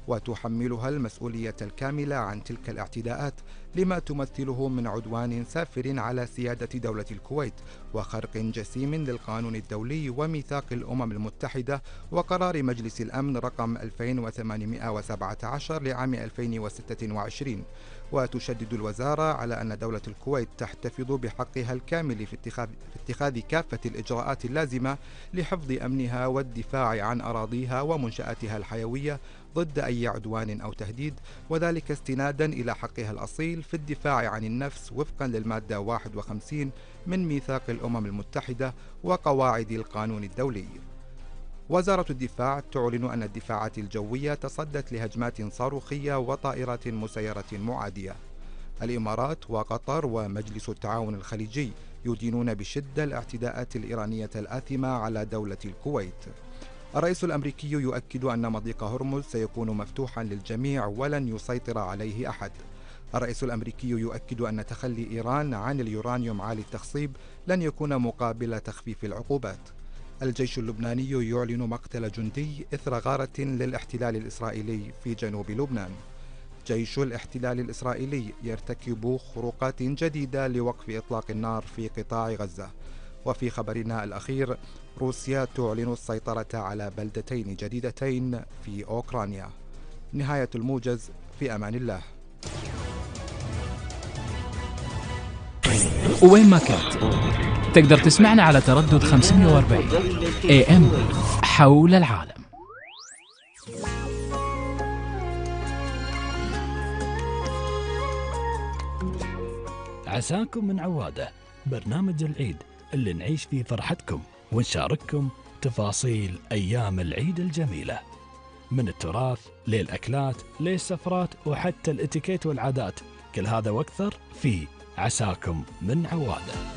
وتحملها المسؤولية الكاملة عن تلك الاعتداءات لما تمثله من عدوان سافر على سيادة دولة الكويت وخرق جسيم للقانون الدولي وميثاق الأمم المتحدة وقرار مجلس الأمن رقم 2817 لعام 2026. وتشدد الوزارة على أن دولة الكويت تحتفظ بحقها الكامل في اتخاذ كافة الإجراءات اللازمة لحفظ أمنها والدفاع عن أراضيها ومنشآتها الحيوية ضد أي عدوان أو تهديد، وذلك استنادا إلى حقها الأصيل في الدفاع عن النفس وفقا للمادة 51 من ميثاق الأمم المتحدة وقواعد القانون الدولي. وزارة الدفاع تعلن أن الدفاعات الجوية تصدت لهجمات صاروخية وطائرات مسيرة معادية. الإمارات وقطر ومجلس التعاون الخليجي يدينون بشدة الاعتداءات الإيرانية الآثمة على دولة الكويت. الرئيس الأمريكي يؤكد أن مضيق هرمز سيكون مفتوحا للجميع ولن يسيطر عليه أحد. الرئيس الأمريكي يؤكد أن تخلي إيران عن اليورانيوم عالي التخصيب لن يكون مقابل تخفيف العقوبات. الجيش اللبناني يعلن مقتل جندي إثر غارة للاحتلال الإسرائيلي في جنوب لبنان. جيش الاحتلال الإسرائيلي يرتكب خروقات جديدة لوقف إطلاق النار في قطاع غزة. وفي خبرنا الأخير، روسيا تعلن السيطرة على بلدتين جديدتين في أوكرانيا. نهاية الموجز، في أمان الله. وين ما كنت تقدر تسمعنا على تردد 540 AM حول العالم. عساكم من عوادة، برنامج العيد اللي نعيش فيه فرحتكم ونشارككم تفاصيل أيام العيد الجميلة، من التراث للأكلات للسفرات وحتى الاتيكيت والعادات، كل هذا واكثر في عساكم من عوادة.